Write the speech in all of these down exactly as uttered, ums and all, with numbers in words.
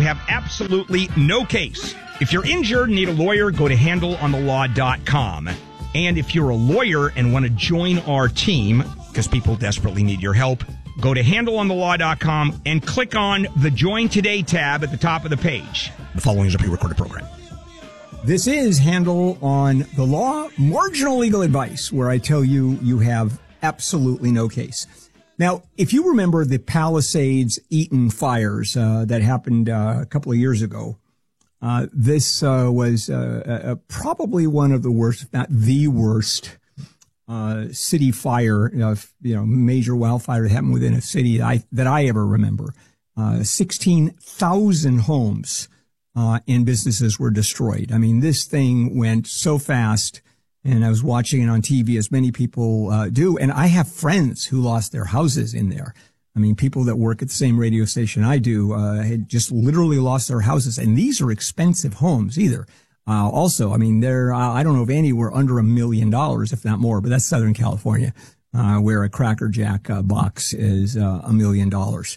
have absolutely no case. If you're injured and need a lawyer, go to handle on the law dot com. And if you're a lawyer and want to join our team, because people desperately need your help, go to handle on the law dot com and click on the Join Today tab at the top of the page. The following is a pre-recorded program. This is Handle on the Law, marginal legal advice, where I tell you you have absolutely no case. Now, if you remember the Palisades Eaton fires uh, that happened uh, a couple of years ago, uh, this uh, was uh, uh, probably one of the worst, if not the worst, uh, city fire, uh, you know, major wildfire that happened within a city that I, that I ever remember. Uh, sixteen thousand homes uh, and businesses were destroyed. I mean, this thing went so fast. And I was watching it on T V, as many people uh, do. And I have friends who lost their houses in there. I mean, people that work at the same radio station I do uh, had just literally lost their houses. And these are expensive homes either. Uh, also, I mean, they're, uh, I don't know if any were under a million dollars, if not more, but that's Southern California, uh, where a Cracker Jack uh, box is uh, a million dollars.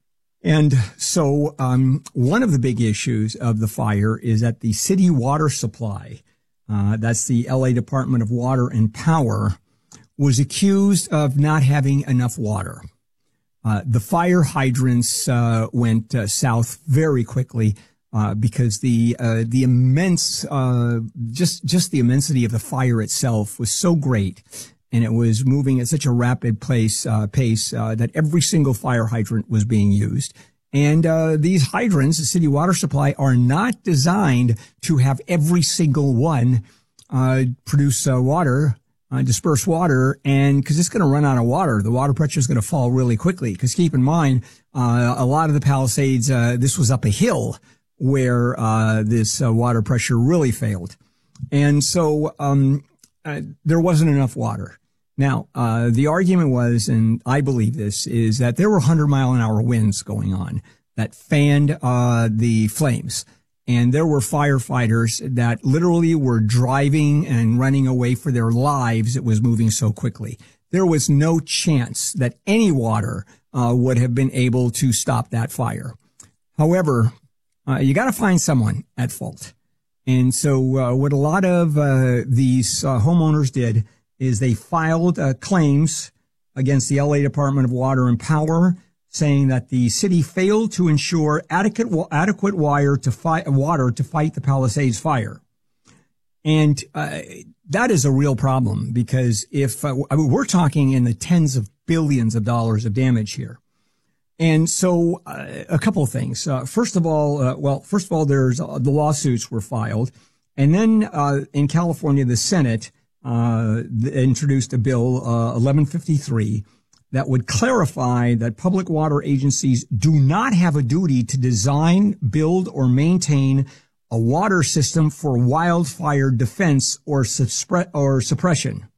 And so um, one of the big issues of the fire is that the city water supply, Uh, that's the L A Department of Water and Power, was accused of not having enough water. Uh, the fire hydrants uh, went uh, south very quickly uh, because the uh, the immense uh, just just the immensity of the fire itself was so great, and it was moving at such a rapid pace uh, pace uh, that every single fire hydrant was being used. And uh, these hydrants, the city water supply, are not designed to have every single one uh, produce uh, water, uh, disperse water, and because it's going to run out of water, the water pressure is going to fall really quickly. Because keep in mind, uh, a lot of the Palisades, uh, this was up a hill where uh, this uh, water pressure really failed, and so um, uh, there wasn't enough water. Now, uh, the argument was, and I believe this, is that there were one hundred mile an hour winds going on that fanned uh, the flames. And there were firefighters that literally were driving and running away for their lives. It was moving so quickly. There was no chance that any water uh, would have been able to stop that fire. However, uh, you got to find someone at fault. And so uh, what a lot of uh, these uh, homeowners did is they filed uh, claims against the L A Department of Water and Power, saying that the city failed to ensure adequate adequate wire to fight water to fight the Palisades fire, and uh, that is a real problem because if uh, I mean, we're talking in the tens of billions of dollars of damage here, and so uh, a couple of things. Uh, first of all, uh, well, first of all, there's uh, the lawsuits were filed, and then uh, in California, the Senate Uh, introduced a bill, uh, eleven fifty-three, that would clarify that public water agencies do not have a duty to design, build, or maintain a water system for wildfire defense or, suppre- or suppression.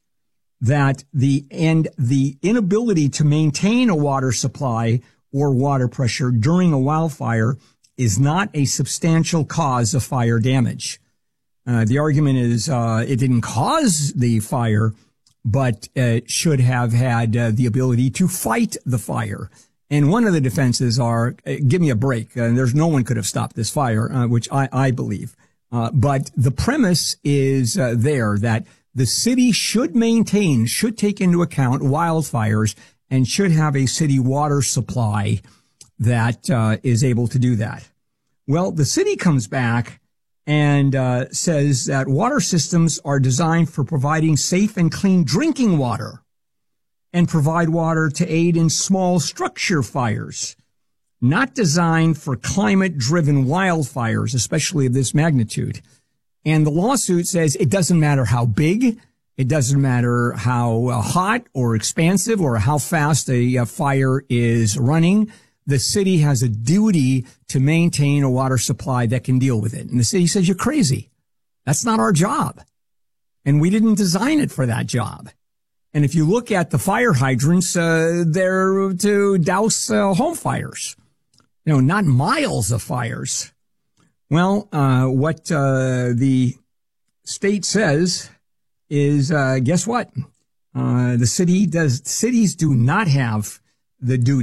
That the, and the inability to maintain a water supply or water pressure during a wildfire is not a substantial cause of fire damage. Uh, the argument is uh, it didn't cause the fire, but uh, should have had uh, the ability to fight the fire. And one of the defenses are, uh, give me a break. Uh, there's no one could have stopped this fire, uh, which I, I believe. Uh, but the premise is uh, there that the city should maintain, should take into account wildfires and should have a city water supply that uh, is able to do that. Well, the city comes back and uh, says that water systems are designed for providing safe and clean drinking water and provide water to aid in small structure fires, not designed for climate-driven wildfires, especially of this magnitude. And the lawsuit says it doesn't matter how big, it doesn't matter how uh, hot or expansive or how fast a, a fire is running. The city has a duty to maintain a water supply that can deal with it. And the city says, you're crazy. That's not our job. And we didn't design it for that job. And if you look at the fire hydrants, uh, they're to douse uh, home fires, you know, not miles of fires. Well, uh, what uh, the state says is, uh, guess what? Uh, the city does, cities do not have the duty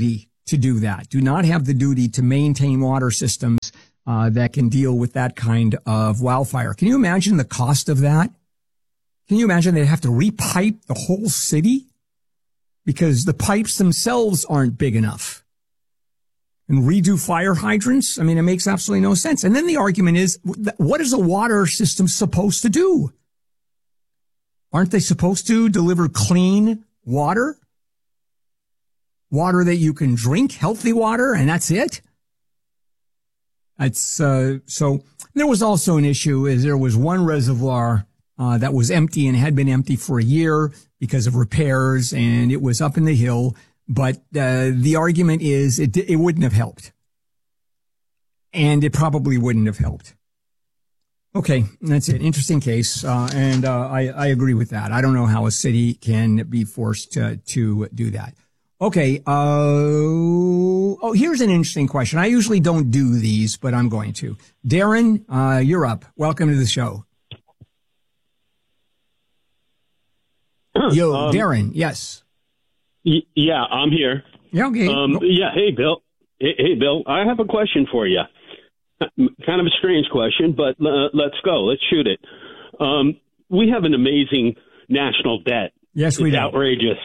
to do that, do not have the duty to maintain water systems uh, that can deal with that kind of wildfire. Can you imagine the cost of that? Can you imagine they'd have to repipe the whole city because the pipes themselves aren't big enough? And redo fire hydrants? I mean, it makes absolutely no sense. And then the argument is, what is a water system supposed to do? Aren't they supposed to deliver clean water? Water that you can drink, healthy water, and that's it? It's, uh, so there was also an issue is there was one reservoir Uh, that was empty and had been empty for a year because of repairs, and it was up in the hill. But uh, the argument is it it wouldn't have helped, and it probably wouldn't have helped. Okay, that's it. Interesting case, uh, and uh, I, I agree with that. I don't know how a city can be forced to, to do that. Okay. Uh, oh, here's an interesting question. I usually don't do these, but I'm going to. Darren, uh, you're up. Welcome to the show. Yo, um, Darren, yes. Y- yeah, I'm here. Yeah, okay. Um, yeah, hey, Bill. Hey, hey, Bill, I have a question for you. Kind of a strange question, but uh, let's go. Let's shoot it. Um, we have an amazing national debt. Yes, we it's do. outrageous.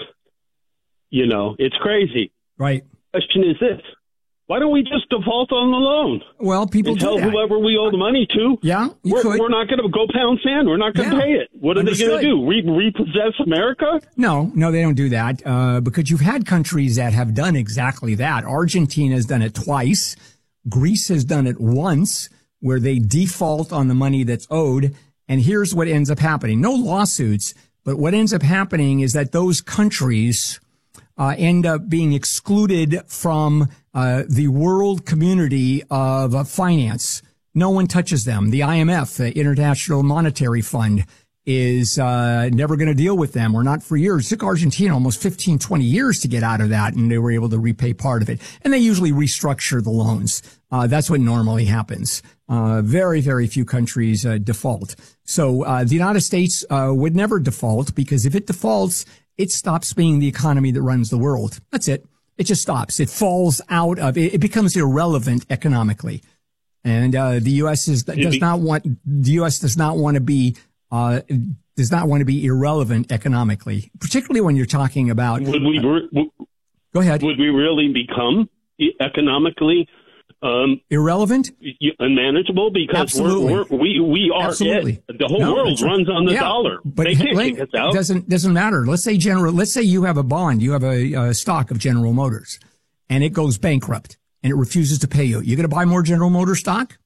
You know, it's crazy. Right. Question is this. Why don't we just default on the loan? Well, people and do tell that. whoever we owe the money to. Yeah, you we're, could. We're not going to go pound sand. We're not going to Yeah. pay it. What are Understood. they going to do? Re- repossess America? No, no, they don't do that uh, because you've had countries that have done exactly that. Argentina has done it twice. Greece has done it once, where they default on the money that's owed. And here's what ends up happening. No lawsuits, but what ends up happening is that those countries uh, end up being excluded from uh, the world community of uh, finance. No one touches them. The I M F, the International Monetary Fund, is uh, never going to deal with them, or not for years. It took Argentina almost fifteen, twenty years to get out of that, and they were able to repay part of it. And they usually restructure the loans. Uh, that's what normally happens. Uh, very, very few countries uh, default. So uh, the United States uh, would never default, because if it defaults, it stops being the economy that runs the world. That's it. It just stops. It falls out of it. It becomes irrelevant economically. And uh, the U S is, does not want the U S does not want to be uh, does not want to be irrelevant economically, particularly when you're talking about. Would we? Re- w- go ahead. Would we really become economically um, irrelevant, unmanageable? Because Absolutely. we're, we're, we we are Absolutely. it. The whole no, world runs on the yeah, dollar. But they can't like, kick us out. Doesn't doesn't matter. Let's say general. Let's say you have a bond. You have a, a stock of General Motors, and it goes bankrupt, and it refuses to pay you. You're going to buy more General Motors stock?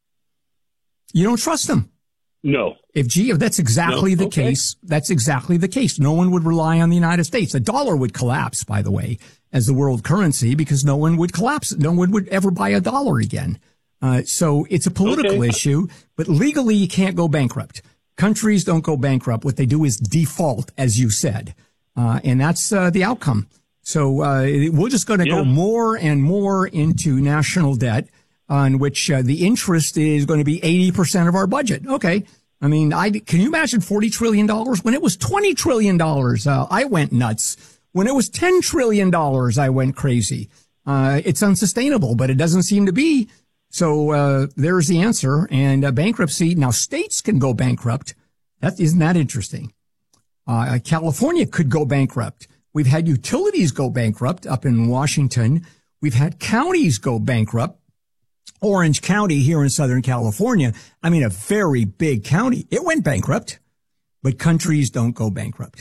You don't trust them. No. If G, if that's exactly no? the okay. case, that's exactly the case. No one would rely on the United States. The dollar would collapse, by the way, as the world currency, because no one would collapse. No one would ever buy a dollar again. Uh, so it's a political okay. issue, but legally you can't go bankrupt. Countries don't go bankrupt. What they do is default, as you said. Uh, and that's, uh, the outcome. So, uh, we're just going to yeah. go more and more into national debt, on which uh, the interest is going to be eighty percent of our budget. Okay. I mean, I, can you imagine forty trillion dollars? When it was twenty trillion dollars, uh, I went nuts. When it was ten trillion dollars, I went crazy. Uh, it's unsustainable, but it doesn't seem to be. So, uh, there's the answer. And uh, bankruptcy. Now, states can go bankrupt. That, isn't that interesting? Uh, California could go bankrupt. We've had utilities go bankrupt up in Washington. We've had counties go bankrupt. Orange County here in Southern California, I mean, a very big county. It went bankrupt, but countries don't go bankrupt.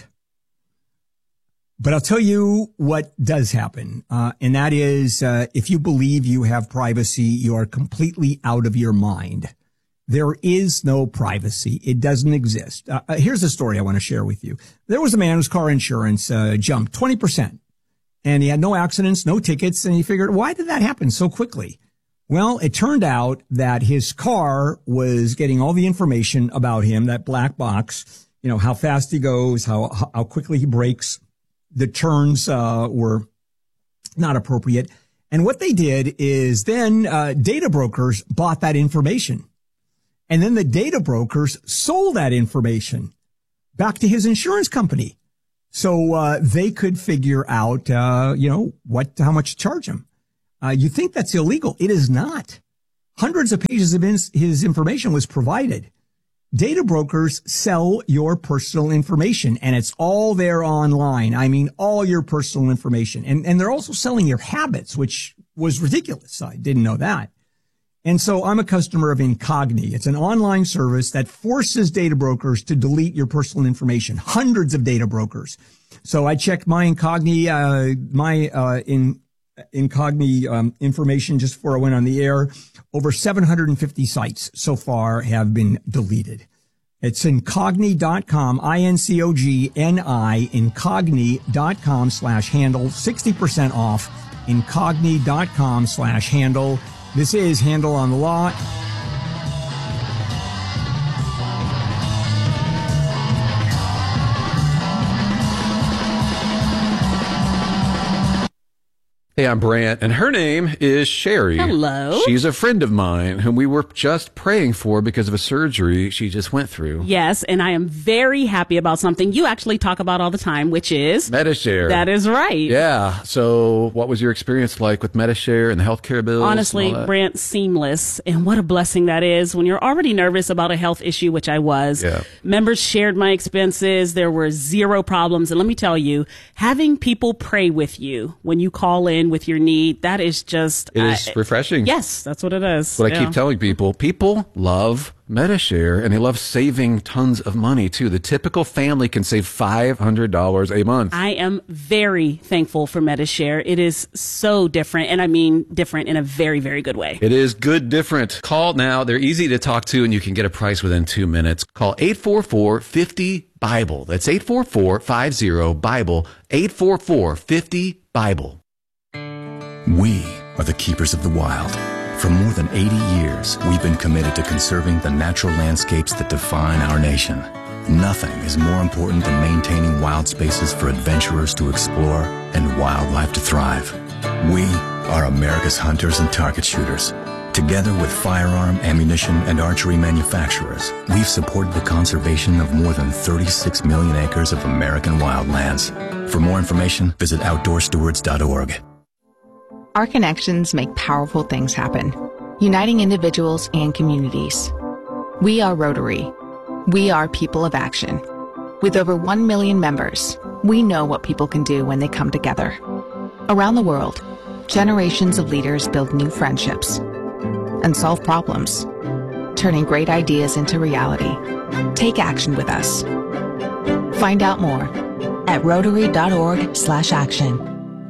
But I'll tell you what does happen, uh, and that is uh, if you believe you have privacy, you are completely out of your mind. There is no privacy. It doesn't exist. Uh, here's a story I want to share with you. There was a man whose car insurance uh, jumped twenty percent, and he had no accidents, no tickets, and he figured, why did that happen so quickly? Well, it turned out that his car was getting all the information about him, that black box, you know, how fast he goes, how how quickly he brakes. The turns uh, were not appropriate. And what they did is then uh, data brokers bought that information. And then the data brokers sold that information back to his insurance company. So uh, they could figure out, uh, you know, what how much to charge him. Uh, you think that's illegal. It is not. Hundreds of pages of ins- his information was provided. Data brokers sell your personal information, and it's all there online. I mean, all your personal information. And, and they're also selling your habits, which was ridiculous. I didn't know that. And so I'm a customer of Incogni. It's an online service that forces data brokers to delete your personal information. Hundreds of data brokers. So I checked my Incogni, uh, my, uh, in, Incogni, um, information just before I went on the air. Over seven hundred fifty sites so far have been deleted. It's incogni dot com, I N C O G N I, incogni dot com slash handle, sixty percent off, incogni dot com slash handle. This is Handle on the Law. Hey, I'm Brant, and her name is Sherry. Hello. She's a friend of mine whom we were just praying for because of a surgery she just went through. Yes, and I am very happy about something you actually talk about all the time, which is Medi-Share. That is right. Yeah. So what was your experience like with Medi-Share and the healthcare bills? Honestly, Brant, seamless. And what a blessing that is when you're already nervous about a health issue, which I was. Yeah. Members shared my expenses. There were zero problems. And let me tell you, having people pray with you when you call in with your need, that is just... It is I, refreshing. Yes, that's what it is. What yeah. I keep telling people, people love Medi-Share, and they love saving tons of money, too. The typical family can save five hundred dollars a month. I am very thankful for Medi-Share. It is so different, and I mean different in a very, very good way. It is good different. Call now. They're easy to talk to, and you can get a price within two minutes. Call eight four four, five zero, BIBLE. That's eight four four, five zero, BIBLE, eight four four, five zero, BIBLE. We are the keepers of the wild. For more than eighty years, we've been committed to conserving the natural landscapes that define our nation. Nothing is more important than maintaining wild spaces for adventurers to explore and wildlife to thrive. We are America's hunters and target shooters. Together with firearm, ammunition, and archery manufacturers, we've supported the conservation of more than thirty-six million acres of American wildlands. For more information, visit outdoor stewards dot org. Our connections make powerful things happen, uniting individuals and communities. We are Rotary. We are people of action. With over one million members, we know what people can do when they come together. Around the world, generations of leaders build new friendships and solve problems, turning great ideas into reality. Take action with us. Find out more at rotary dot org slash action.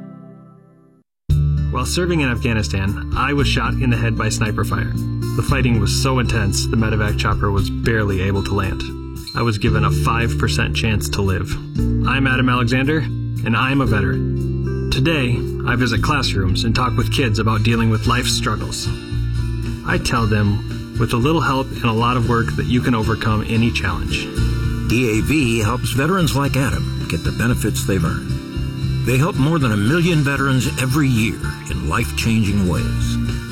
While serving in Afghanistan, I was shot in the head by sniper fire. The fighting was so intense, the medevac chopper was barely able to land. I was given a five percent chance to live. I'm Adam Alexander, and I'm a veteran. Today, I visit classrooms and talk with kids about dealing with life's struggles. I tell them, with a little help and a lot of work, that you can overcome any challenge. D A V helps veterans like Adam get the benefits they've earned. They help more than a million veterans every year in life-changing ways.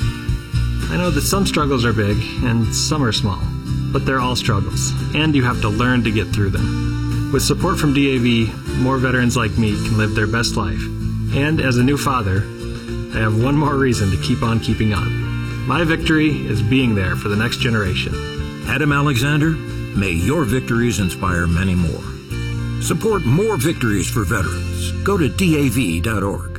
I know that some struggles are big and some are small, but they're all struggles, and you have to learn to get through them. With support from D A V, more veterans like me can live their best life. And as a new father, I have one more reason to keep on keeping on. My victory is being there for the next generation. Adam Alexander, may your victories inspire many more. Support more victories for veterans. Go to D A V dot org.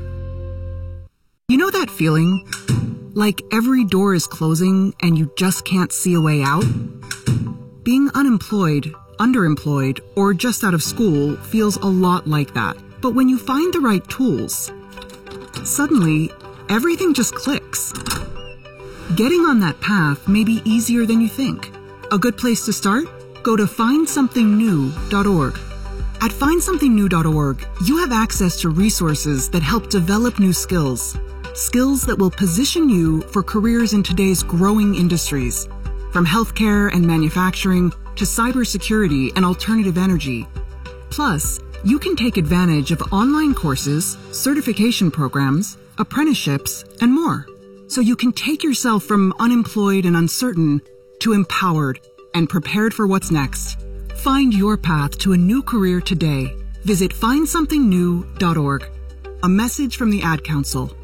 You know that feeling? Like every door is closing and you just can't see a way out? Being unemployed, underemployed, or just out of school feels a lot like that. But when you find the right tools, suddenly everything just clicks. Getting on that path may be easier than you think. A good place to start? Go to find something new dot org. At find something new dot org, you have access to resources that help develop new skills. Skills that will position you for careers in today's growing industries, from healthcare and manufacturing to cybersecurity and alternative energy. Plus, you can take advantage of online courses, certification programs, apprenticeships, and more. So you can take yourself from unemployed and uncertain to empowered and prepared for what's next. Find your path to a new career today. Visit find something new dot org. A message from the Ad Council.